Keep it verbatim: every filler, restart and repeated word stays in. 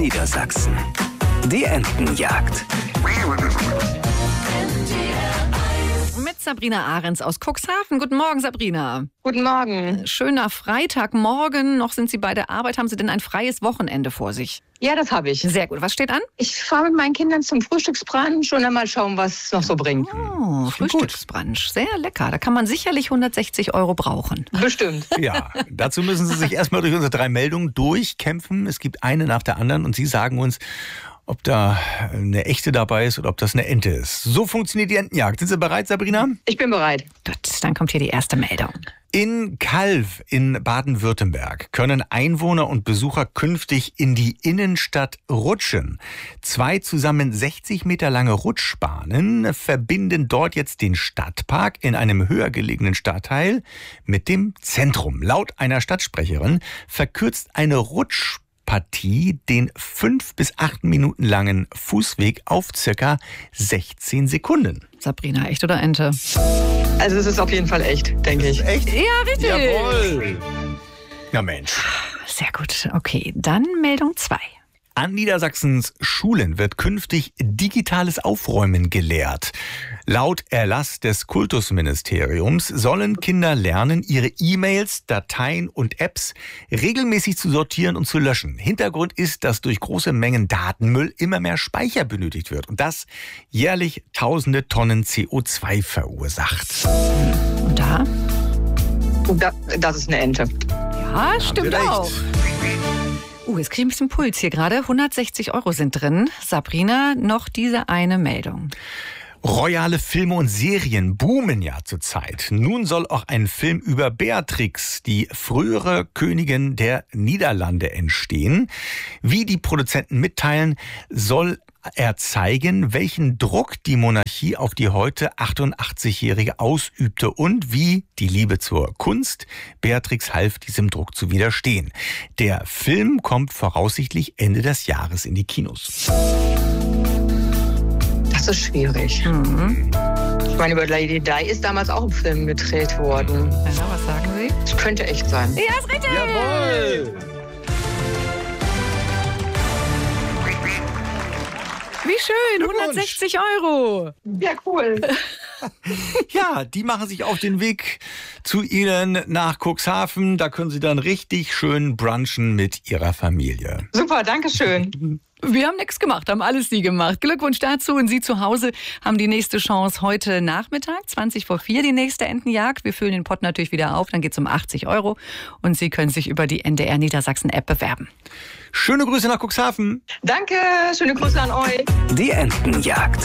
Niedersachsen. Die Entenjagd. Mit Sabrina Ahrens aus Cuxhaven. Guten Morgen, Sabrina. Guten Morgen. Schöner Freitagmorgen. Noch sind Sie bei der Arbeit. Haben Sie denn ein freies Wochenende vor sich? Ja, das habe ich. Sehr gut. Was steht an? Ich fahre mit meinen Kindern zum Frühstücksbrunch und dann mal schauen, was es noch so bringt. Oh, Frühstücksbrunch. Sehr lecker. Da kann man sicherlich hundertsechzig Euro brauchen. Bestimmt. Ja, dazu müssen Sie sich erstmal durch unsere drei Meldungen durchkämpfen. Es gibt eine nach der anderen und Sie sagen uns, ob da eine echte dabei ist oder ob das eine Ente ist. So funktioniert die Entenjagd. Sind Sie bereit, Sabrina? Ich bin bereit. Gut, dann kommt hier die erste Meldung. In Calw in Baden-Württemberg können Einwohner und Besucher künftig in die Innenstadt rutschen. Zwei zusammen sechzig Meter lange Rutschbahnen verbinden dort jetzt den Stadtpark in einem höher gelegenen Stadtteil mit dem Zentrum. Laut einer Stadtsprecherin verkürzt eine Rutschbahn Partie den fünf bis acht Minuten langen Fußweg auf circa sechzehn Sekunden. Sabrina, echt oder Ente? Also es ist auf jeden Fall echt, denke ich. Echt? Ja, richtig. Jawohl. Ja, Mensch. Sehr gut. Okay, dann Meldung zwei. An Niedersachsens Schulen wird künftig digitales Aufräumen gelehrt. Laut Erlass des Kultusministeriums sollen Kinder lernen, ihre E-Mails, Dateien und Apps regelmäßig zu sortieren und zu löschen. Hintergrund ist, dass durch große Mengen Datenmüll immer mehr Speicher benötigt wird und das jährlich tausende Tonnen C O zwei verursacht. Und da? Da, das ist eine Ente. Ja, stimmt auch. Uh, jetzt kriege ich ein bisschen Puls hier gerade. hundertsechzig Euro sind drin. Sabrina, noch diese eine Meldung. Royale Filme und Serien boomen ja zurzeit. Nun soll auch ein Film über Beatrix, die frühere Königin der Niederlande, entstehen. Wie die Produzenten mitteilen, soll er zeigen, welchen Druck die Monarchie auf die heute achtundachtzigjährige ausübte und wie die Liebe zur Kunst Beatrix half, diesem Druck zu widerstehen. Der Film kommt voraussichtlich Ende des Jahres in die Kinos. Das ist schwierig. Mhm. Ich meine, über Lady Di ist damals auch ein Film gedreht worden. Ja, was sagen Sie? Das könnte echt sein. Ja, ist richtig. Jawohl! Wie schön, hundertsechzig Euro. Ja, cool. Ja, die machen sich auf den Weg zu Ihnen nach Cuxhaven. Da können Sie dann richtig schön brunchen mit Ihrer Familie. Super, danke schön. Wir haben nichts gemacht, haben alles Sie gemacht. Glückwunsch dazu. Und Sie zu Hause haben die nächste Chance heute Nachmittag, zwanzig vor vier, die nächste Entenjagd. Wir füllen den Pott natürlich wieder auf, dann geht es um achtzig Euro. Und Sie können sich über die N D R Niedersachsen-App bewerben. Schöne Grüße nach Cuxhaven. Danke, schöne Grüße an euch. Die Entenjagd.